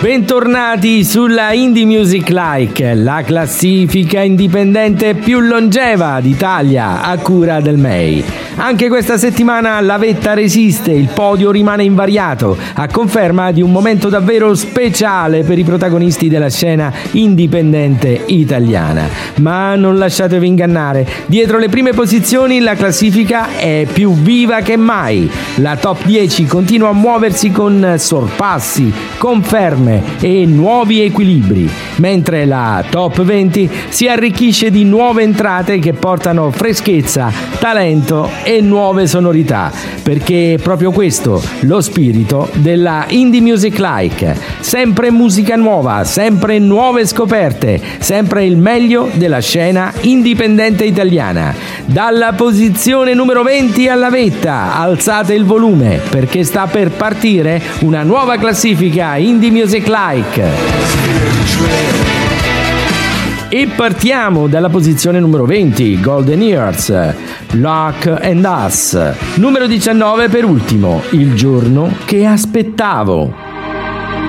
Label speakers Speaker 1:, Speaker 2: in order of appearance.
Speaker 1: Bentornati sulla Indie Music Like, la classifica indipendente più longeva d'Italia a cura del MEI. Anche questa settimana la vetta resiste, il podio rimane invariato, a conferma di un momento davvero speciale per i protagonisti della scena indipendente italiana. Ma non lasciatevi ingannare, dietro le prime posizioni la classifica è più viva che mai. La top 10 continua a muoversi con sorpassi, conferme e nuovi equilibri, mentre la top 20 si arricchisce di nuove entrate che portano freschezza, talento e nuove sonorità, perché è proprio questo lo spirito della Indie Music Like. Sempre musica nuova, sempre nuove scoperte, sempre il meglio della scena indipendente italiana. Dalla posizione numero 20 alla vetta, alzate il volume perché sta per partire una nuova classifica Indie Music Like. E partiamo dalla posizione numero 20, Golden Years, Luck and Us. Numero 19 per ultimo, Il giorno che aspettavo.